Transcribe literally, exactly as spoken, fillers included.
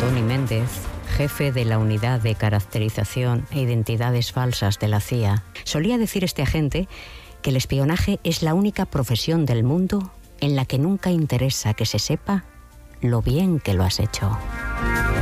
Tony Méndez, jefe de la Unidad de Caracterización e Identidades Falsas de la C I A. Solía decir este agente que el espionaje es la única profesión del mundo en la que nunca interesa que se sepa lo bien que lo has hecho.